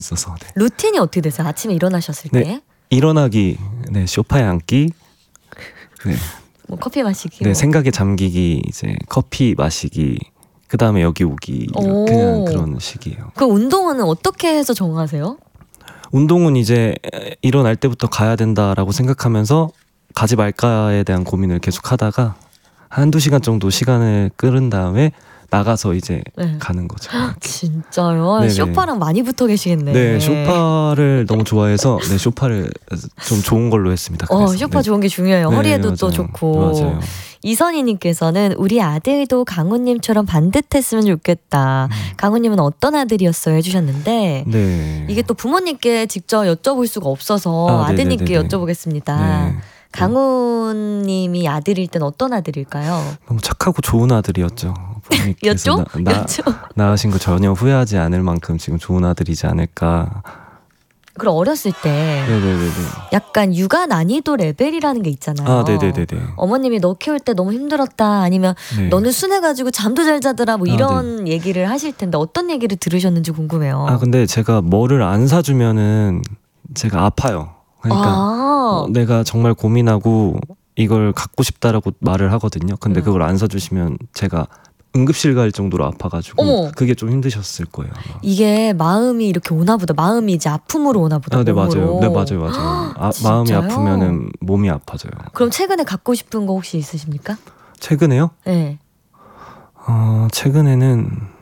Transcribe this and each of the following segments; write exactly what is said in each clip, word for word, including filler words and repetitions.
있어서. 네. 루틴이 어떻게 되세요? 아침에 일어나셨을 네. 때? 일어나기, 네, 소파에 앉기, 네, 뭐 커피 마시기. 네, 뭐. 생각에 잠기기, 이제 커피 마시기, 그 다음에 여기 오기, 오. 그냥 그런 식이에요. 그 운동은 어떻게 해서 정하세요? 운동은 이제 일어날 때부터 가야 된다라고 생각하면서 가지 말까에 대한 고민을 계속 하다가 한두 시간 정도 시간을 끌은 다음에 나가서 이제 네. 가는 거죠. 진짜요? 네네. 쇼파랑 많이 붙어 계시겠네. 네, 쇼파를 너무 좋아해서 네, 쇼파를 좀 좋은 걸로 했습니다. 어, 그래서. 쇼파 네. 좋은 게 중요해요. 네, 허리에도 맞아요. 또 좋고. 맞아요. 이선희님께서는 우리 아들도 강훈님처럼 반듯했으면 좋겠다. 음. 강훈님은 어떤 아들이었어요? 해주셨는데 네. 이게 또 부모님께 직접 여쭤볼 수가 없어서 아, 아드님께 네네네네. 여쭤보겠습니다. 네. 강훈님이 아들일 땐 어떤 아들일까요? 너무 착하고 좋은 아들이었죠. 부모님께서 였죠? 나, 나, 였죠? 낳으신 거 전혀 후회하지 않을 만큼 지금 좋은 아들이지 않을까. 그럼 어렸을 때 네네네네. 약간 육아 난이도 레벨이라는 게 있잖아요. 아, 네네네네. 어머님이 너 키울 때 너무 힘들었다 아니면 네. 너는 순해가지고 잠도 잘 자더라 뭐 아, 이런 얘기를 하실 텐데 어떤 얘기를 들으셨는지 궁금해요. 아, 근데 제가 뭐를 안 사주면은 제가 아파요. 그러니까 아. 어, 내가 정말 고민하고 이걸 갖고 싶다라고 말을 하거든요. 근데 음. 그걸 안 사주시면 제가 응급실 갈 정도로 아파가지고 어머. 그게 좀 힘드셨을 거예요. 아마. 이게 마음이 이렇게 오나 보다. 마음이 이제 아픔으로 오나 보다. 아, 네, 몸으로. 맞아요. 네, 맞아요, 맞아요. 아, 진짜요? 마음이 아프면은 몸이 아파져요. 그럼 최근에 갖고 싶은 거 혹시 있으십니까? 최근에요? 네. 어, 최근에는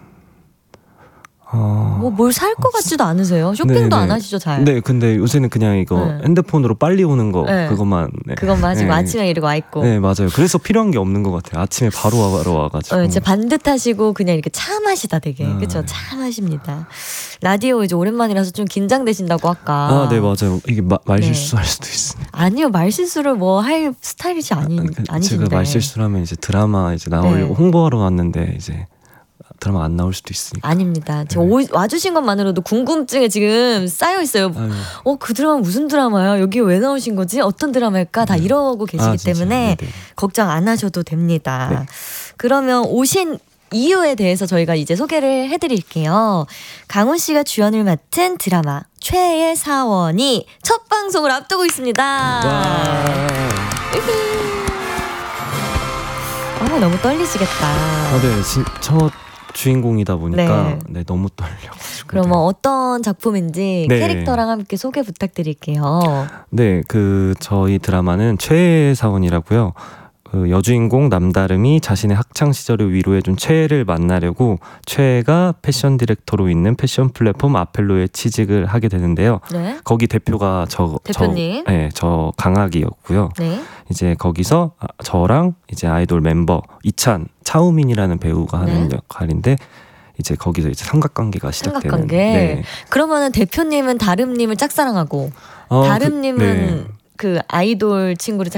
어, 뭐 뭘 살 것 같지도 않으세요? 쇼핑도 네네. 안 하시죠, 잘? 네, 근데 요새는 그냥 이거 네. 핸드폰으로 빨리 오는 거 네. 그것만. 네. 그것만 하시고 네. 아침에 이러고 와 있고. 네, 맞아요. 그래서 필요한 게 없는 것 같아요. 아침에 바로 와러 와가지고. 어, 이제 반듯하시고 그냥 이렇게 참하시다 되게. 아, 그쵸? 네. 참하십니다. 라디오 이제 오랜만이라서 좀 긴장되신다고 아까. 아, 네, 맞아요. 이게 마, 말 네. 실수할 수도 있습니다. 아니요, 말실수를 뭐 할 스타일이지 아니, 그, 아니신데. 제가 말 실수를 하면 이제 드라마 이제 나오려고 네. 홍보하러 왔는데 이제 드라마 안 나올 수도 있으니까. 아닙니다. 지금 오, 와주신 것만으로도 궁금증에 지금 쌓여 있어요. 아유. 어, 그 드라마 무슨 드라마야? 여기 왜 나오신 거지? 어떤 드라마일까? 다 이러고 계시기 아, 진짜? 때문에 네네. 걱정 안 하셔도 됩니다. 네. 그러면 오신 이유에 대해서 저희가 이제 소개를 해드릴게요. 강훈 씨가 주연을 맡은 드라마 최애의 사원이 첫 방송을 앞두고 있습니다. 와. 아, 너무 떨리시겠다. 아, 네, 진, 첫 주인공이다 보니까 네. 네, 너무 떨려가지고. 그럼 뭐 어떤 작품인지 네. 캐릭터랑 함께 소개 부탁드릴게요. 네, 그 저희 드라마는 최애 사원이라고요. 그 여주인공 남다름이 자신의 학창 시절을 위로해준 최애를 만나려고 최애가 패션 디렉터로 있는 패션 플랫폼 아펠로에 취직을 하게 되는데요. 네. 거기 대표가 저, 대표님. 저, 네, 저 강학이었고요. 네. 이제 거기서 아, 저랑 이제 아이돌 멤버 이찬, 차우민이라는 배우가 하는 네. 역할인데 이제 거기서 이제 삼각관계가 시작되는. 삼각관계. 네. 그러면은 대표님은 다름님을 짝사랑하고 어, 다름님은 그, 네. 그 아이돌 친구를